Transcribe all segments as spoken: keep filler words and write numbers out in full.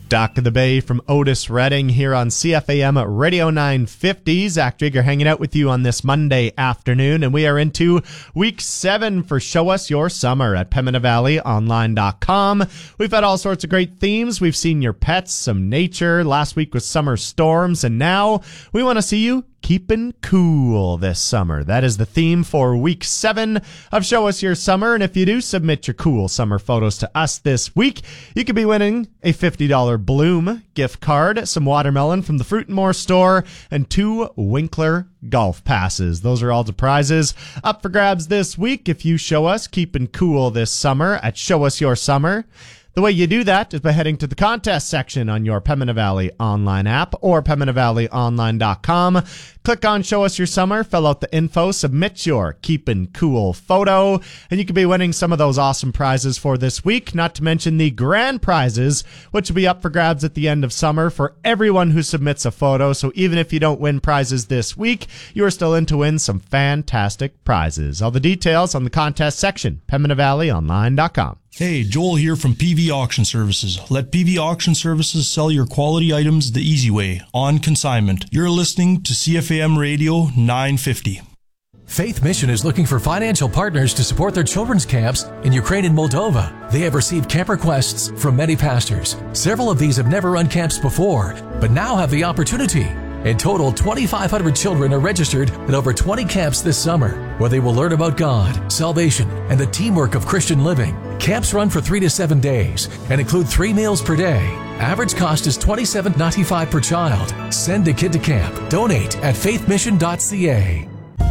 Dock of the Bay from Otis Redding here on C F A M Radio nine fifty. Zach Jigger hanging out with you on this Monday afternoon, and we are into week seven for Show Us Your Summer at Pembina Valley Online dot com. We've had all sorts of great themes. We've seen your pets, some nature. Last week was summer storms, and now we want to see you keeping cool this summer. That is the theme for week seven of Show Us Your Summer. And if you do submit your cool summer photos to us this week, you could be winning a fifty dollars Bloom gift card, some watermelon from the Fruit and More store, and two Winkler golf passes. Those are all the prizes up for grabs this week if you show us keeping cool this summer at Show Us Your Summer. The way you do that is by heading to the contest section on your Pembina Valley online app or Pembina Valley Online dot com. Click on Show Us Your Summer, fill out the info, submit your keeping cool photo, and you could be winning some of those awesome prizes for this week, not to mention the grand prizes, which will be up for grabs at the end of summer for everyone who submits a photo. So even if you don't win prizes this week, you are still in to win some fantastic prizes. All the details on the contest section, Pembina Valley Online dot com. Hey, Joel here from P V Auction Services. Let P V Auction Services sell your quality items the easy way, on consignment. You're listening to C F A M Radio nine fifty. Faith Mission is looking for financial partners to support their children's camps in Ukraine and Moldova. They have received camp requests from many pastors. Several of these have never run camps before, but now have the opportunity. In total, twenty-five hundred children are registered at over twenty camps this summer, where they will learn about God, salvation, and the teamwork of Christian living. Camps run for three to seven days and include three meals per day. Average cost is twenty-seven dollars and ninety-five cents per child. Send a kid to camp. Donate at faith mission dot c a.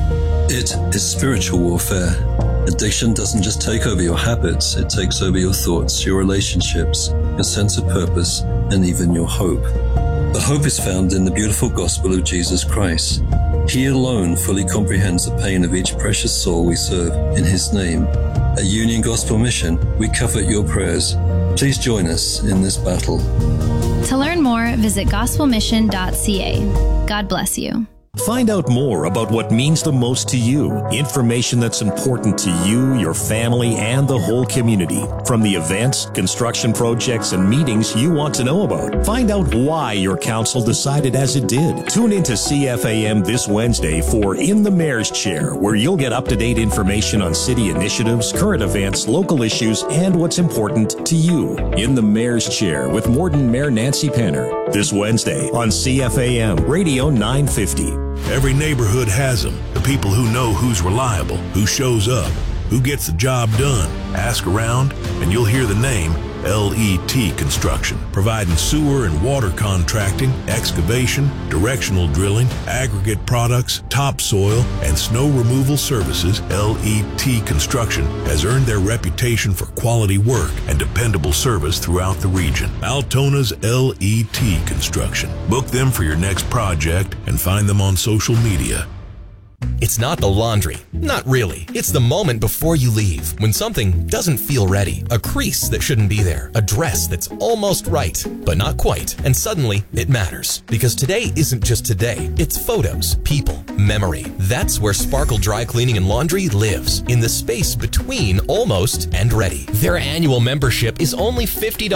It is spiritual warfare. Addiction doesn't just take over your habits, it takes over your thoughts, your relationships, your sense of purpose, and even your hope. But hope is found in the beautiful gospel of Jesus Christ. He alone fully comprehends the pain of each precious soul we serve in His name. At Union Gospel Mission, we covet your prayers. Please join us in this battle. To learn more, visit gospel mission dot c a. God bless you. Find out more about what means the most to you. Information that's important to you, your family, and the whole community. From the events, construction projects, and meetings you want to know about. Find out why your council decided as it did. Tune into C F A M this Wednesday for In the Mayor's Chair, where you'll get up-to-date information on city initiatives, current events, local issues, and what's important to you. In the Mayor's Chair with Morden Mayor Nancy Penner. This Wednesday on C F A M Radio nine fifty. Every neighborhood has them. The people who know who's reliable, who shows up, who gets the job done. Ask around and you'll hear the name L E T Construction, providing sewer and water contracting, excavation, directional drilling, aggregate products, topsoil, and snow removal services. L E T Construction has earned their reputation for quality work and dependable service throughout the region. Altona's L E T Construction. Book them for your next project and find them on social media. It's not the laundry. Not really. It's the moment before you leave, when something doesn't feel ready. A crease that shouldn't be there. A dress that's almost right, but not quite. And suddenly, it matters. Because today isn't just today. It's photos, people, memory. That's where Sparkle Dry Cleaning and Laundry lives. In the space between almost and ready. Their annual membership is only fifty dollars.